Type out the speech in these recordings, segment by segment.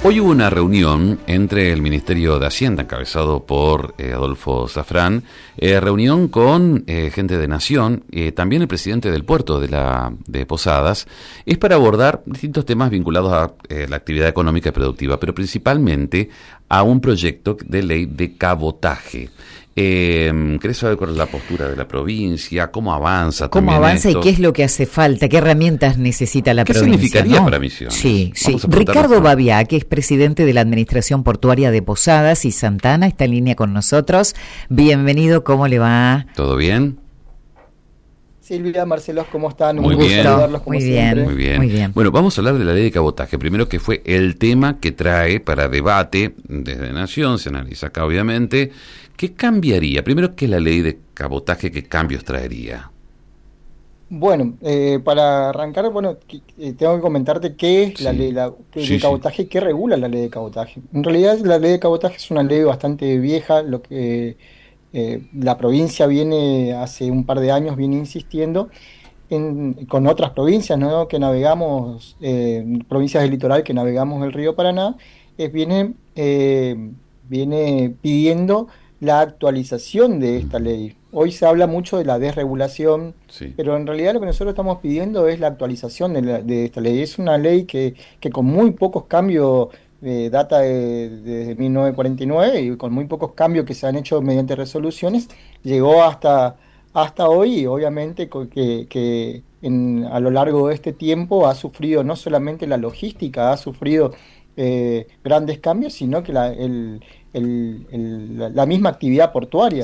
Hoy hubo una reunión entre el Ministerio de Hacienda, encabezado por Adolfo Safrán, reunión con gente de Nación, también el presidente del puerto de Posadas, es para abordar distintos temas vinculados a la actividad económica y productiva, pero principalmente a un proyecto de ley de cabotaje. ¿Querés saber cuál es la postura de la provincia? ¿Cómo avanza? ¿Cómo avanza esto? ¿Y qué es lo que hace falta? ¿Qué herramientas necesita la provincia? ¿Qué significaría para Misiones? Sí. Ricardo Baviá, que es presidente de la Administración Portuaria de Posadas y Santana, está en línea con nosotros. Bienvenido, ¿cómo le va? ¿Todo bien? Silvia, Marcelo, ¿cómo están? Muy bien. Muy bien. Bueno, vamos a hablar de la ley de cabotaje. Primero, que fue el tema que trae para debate desde Nación, se analiza acá obviamente. ¿Qué cambiaría? Primero, ¿qué es la ley de cabotaje? ¿Qué cambios traería? Bueno, para arrancar, tengo que comentarte qué es la ley de cabotaje y qué regula la ley de cabotaje. En realidad, la ley de cabotaje es una ley bastante vieja, lo que la provincia viene hace un par de años viene insistiendo con otras provincias, ¿no? Que navegamos, provincias del litoral que navegamos el río Paraná, viene pidiendo la actualización de esta ley. Hoy se habla mucho de la desregulación, pero en realidad lo que nosotros estamos pidiendo es la actualización de esta ley. Es una ley que con muy pocos cambios, data desde 1949, y con muy pocos cambios que se han hecho mediante resoluciones, llegó hasta hoy, y obviamente que a lo largo de este tiempo ha sufrido no solamente la logística, ha sufrido grandes cambios, sino que la misma actividad portuaria.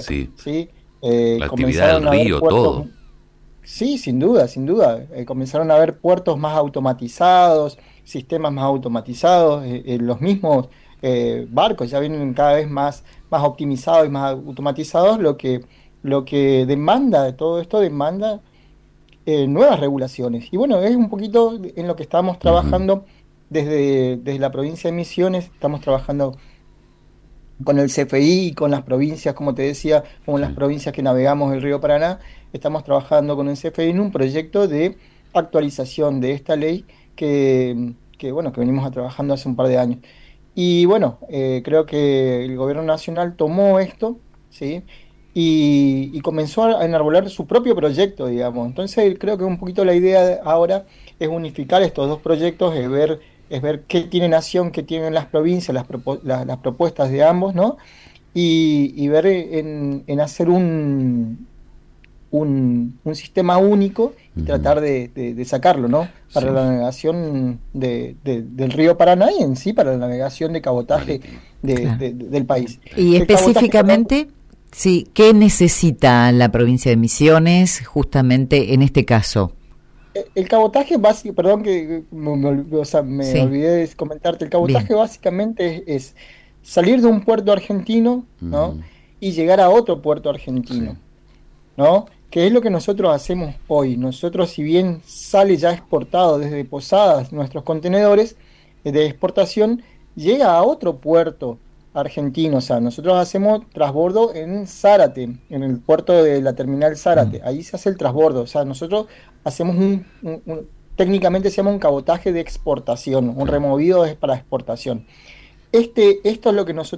La actividad del río, todo. Sí, sin duda. Comenzaron a haber puertos más automatizados, sistemas más automatizados, los mismos barcos ya vienen cada vez más optimizados y más automatizados, lo que demanda de todo esto, demanda nuevas regulaciones. Y bueno, es un poquito en lo que estamos trabajando desde la provincia de Misiones. Estamos trabajando con el CFI y con las provincias, como te decía, como las provincias que navegamos el río Paraná. Estamos trabajando con el CFI en un proyecto de actualización de esta ley que venimos trabajando hace un par de años. Y bueno, creo que el gobierno nacional tomó esto, ¿sí? Y comenzó a enarbolar su propio proyecto, digamos. Entonces creo que un poquito la idea ahora es unificar estos dos proyectos, es ver qué tiene Nación, qué tienen las provincias, las propuestas de ambos, ¿no? Y ver en hacer un sistema único y tratar de sacarlo, ¿no? Para la navegación del río Paraná y en sí para la navegación de cabotaje del país. Y específicamente, ¿qué necesita la provincia de Misiones justamente en este caso? El cabotaje básico, perdón que me olvidé de comentarte, el cabotaje básicamente es salir de un puerto argentino, ¿no? Y llegar a otro puerto argentino, ¿no? Que es lo que nosotros hacemos hoy. Nosotros, si bien sale ya exportado desde Posadas nuestros contenedores de exportación, llega a otro puerto argentino. O sea, nosotros hacemos transbordo en Zárate, en el puerto de la terminal Zárate. Ahí se hace el transbordo. O sea, nosotros hacemos técnicamente se llama un cabotaje de exportación, un removido para exportación. Esto es lo que nosotros